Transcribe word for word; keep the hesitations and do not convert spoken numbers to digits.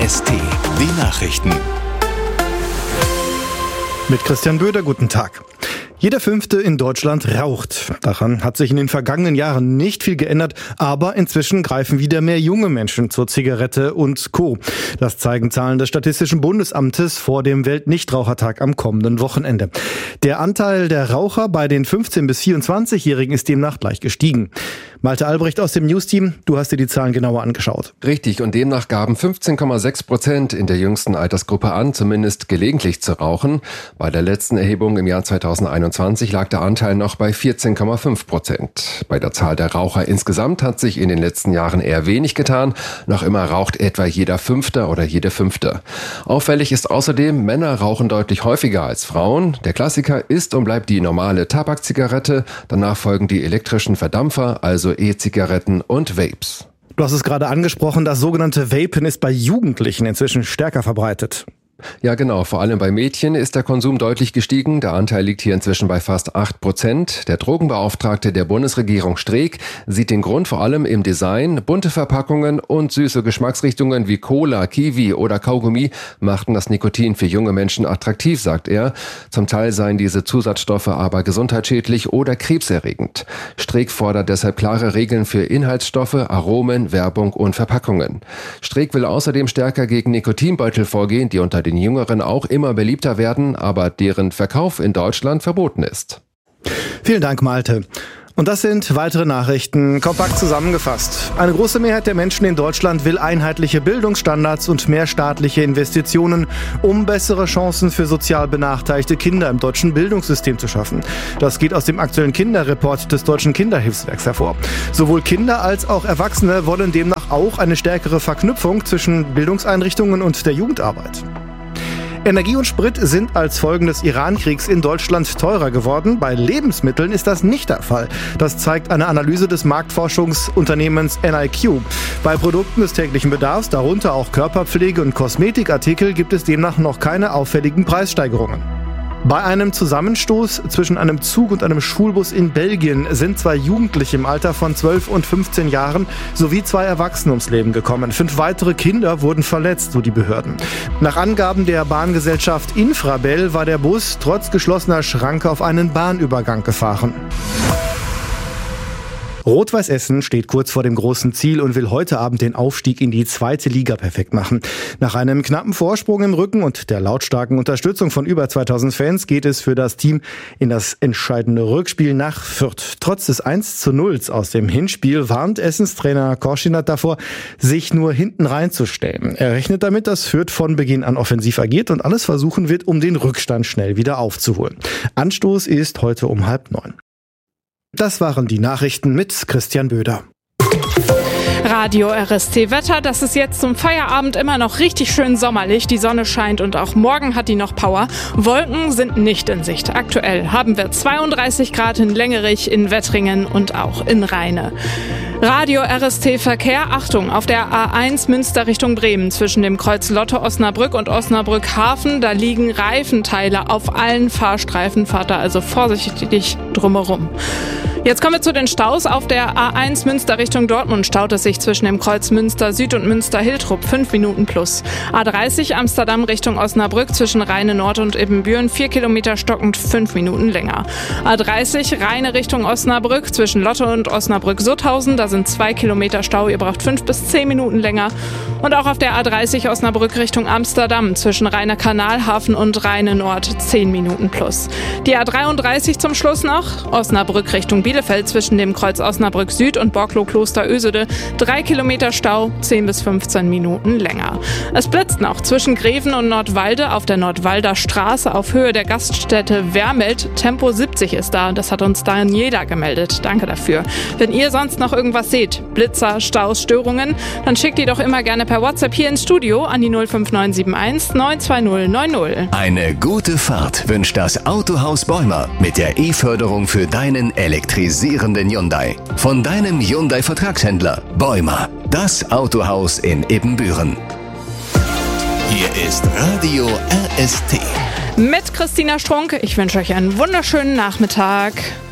S T, die Nachrichten. Mit Christian Böder, guten Tag. Jeder Fünfte in Deutschland raucht. Daran hat sich in den vergangenen Jahren nicht viel geändert, aber inzwischen greifen wieder mehr junge Menschen zur Zigarette und Co. Das zeigen Zahlen des Statistischen Bundesamtes vor dem Weltnichtrauchertag am kommenden Wochenende. Der Anteil der Raucher bei den fünfzehn- bis vierundzwanzigjährigen ist demnach gleich gestiegen. Malte Albrecht aus dem News-Team, du hast dir die Zahlen genauer angeschaut. Richtig, und demnach gaben fünfzehn Komma sechs Prozent in der jüngsten Altersgruppe an, zumindest gelegentlich zu rauchen. Bei der letzten Erhebung im Jahr zweitausendeinundzwanzig lag der Anteil noch bei vierzehn Komma fünf Prozent. Bei der Zahl der Raucher insgesamt hat sich in den letzten Jahren eher wenig getan. Noch immer raucht etwa jeder Fünfte oder jede Fünfte. Auffällig ist außerdem, Männer rauchen deutlich häufiger als Frauen. Der Klassiker ist und bleibt die normale Tabakzigarette. Danach folgen die elektrischen Verdampfer, also E-Zigaretten und Vapes. Du hast es gerade angesprochen, das sogenannte Vapen ist bei Jugendlichen inzwischen stärker verbreitet. Ja genau, vor allem bei Mädchen ist der Konsum deutlich gestiegen. Der Anteil liegt hier inzwischen bei fast acht Prozent. Der Drogenbeauftragte der Bundesregierung Streeck sieht den Grund vor allem im Design. Bunte Verpackungen und süße Geschmacksrichtungen wie Cola, Kiwi oder Kaugummi machten das Nikotin für junge Menschen attraktiv, sagt er. Zum Teil seien diese Zusatzstoffe aber gesundheitsschädlich oder krebserregend. Streeck fordert deshalb klare Regeln für Inhaltsstoffe, Aromen, Werbung und Verpackungen. Streeck will außerdem stärker gegen Nikotinbeutel vorgehen, die unter den Jüngeren auch immer beliebter werden, aber deren Verkauf in Deutschland verboten ist. Vielen Dank, Malte. Und das sind weitere Nachrichten, kompakt zusammengefasst. Eine große Mehrheit der Menschen in Deutschland will einheitliche Bildungsstandards und mehr staatliche Investitionen, um bessere Chancen für sozial benachteiligte Kinder im deutschen Bildungssystem zu schaffen. Das geht aus dem aktuellen Kinderreport des Deutschen Kinderhilfswerks hervor. Sowohl Kinder als auch Erwachsene wollen demnach auch eine stärkere Verknüpfung zwischen Bildungseinrichtungen und der Jugendarbeit. Energie und Sprit sind als Folgen des Iran-Kriegs in Deutschland teurer geworden. Bei Lebensmitteln ist das nicht der Fall. Das zeigt eine Analyse des Marktforschungsunternehmens N I Q. Bei Produkten des täglichen Bedarfs, darunter auch Körperpflege und Kosmetikartikel, gibt es demnach noch keine auffälligen Preissteigerungen. Bei einem Zusammenstoß zwischen einem Zug und einem Schulbus in Belgien sind zwei Jugendliche im Alter von zwölf und fünfzehn Jahren sowie zwei Erwachsene ums Leben gekommen. Fünf weitere Kinder wurden verletzt, so die Behörden. Nach Angaben der Bahngesellschaft Infrabel war der Bus trotz geschlossener Schranke auf einen Bahnübergang gefahren. Rot-Weiß Essen steht kurz vor dem großen Ziel und will heute Abend den Aufstieg in die zweite Liga perfekt machen. Nach einem knappen Vorsprung im Rücken und der lautstarken Unterstützung von über zweitausend Fans geht es für das Team in das entscheidende Rückspiel nach Fürth. Trotz des eins zu null aus dem Hinspiel warnt Essens Trainer Korschinat davor, sich nur hinten reinzustellen. Er rechnet damit, dass Fürth von Beginn an offensiv agiert und alles versuchen wird, um den Rückstand schnell wieder aufzuholen. Anstoß ist heute um halb neun. Das waren die Nachrichten mit Christian Böder. Radio R S T Wetter, das ist jetzt zum Feierabend immer noch richtig schön sommerlich. Die Sonne scheint und auch morgen hat die noch Power. Wolken sind nicht in Sicht. Aktuell haben wir zweiunddreißig Grad in Lengerich, in Wettringen und auch in Rheine. Radio R S T Verkehr, Achtung, auf der A eins Münster Richtung Bremen zwischen dem Kreuz Lotte Osnabrück und Osnabrück Hafen, da liegen Reifenteile auf allen Fahrstreifen, fahrt da also vorsichtig drumherum. Jetzt kommen wir zu den Staus. Auf der A eins Münster Richtung Dortmund staut es sich zwischen dem Kreuz Münster Süd und Münster Hiltrup fünf Minuten plus. A dreißig Amsterdam Richtung Osnabrück zwischen Rheine Nord und Ibbenbüren vier Kilometer stockend fünf Minuten länger. A dreißig Rheine Richtung Osnabrück zwischen Lotte und Osnabrück-Sutthausen, da sind zwei Kilometer Stau, ihr braucht fünf bis zehn Minuten länger. Und auch auf der A dreißig Osnabrück Richtung Amsterdam zwischen Rheiner Kanalhafen und Rheine Nord zehn Minuten plus. Die A dreiunddreißig zum Schluss noch, Osnabrück Richtung Bielefeld zwischen dem Kreuz Osnabrück Süd und Borklow-Kloster Ösede. Drei Kilometer Stau, zehn bis fünfzehn Minuten länger. Es blitzt noch zwischen Greven und Nordwalde auf der Nordwalder Straße auf Höhe der Gaststätte Wermelt. Tempo siebzig ist da. Das hat uns Daniela gemeldet. Danke dafür. Wenn ihr sonst noch irgendwas seht, Blitzer, Staus, Störungen, dann schickt die doch immer gerne per WhatsApp hier ins Studio an die null fünf neun sieben eins neun zwei null neun null. Eine gute Fahrt wünscht das Autohaus Bäumer mit der E-Förderung für deinen elektrisierenden Hyundai. Von deinem Hyundai-Vertragshändler Bäumer, das Autohaus in Ibbenbüren. Hier ist Radio R S T. Mit Christina Strunk. Ich wünsche euch einen wunderschönen Nachmittag.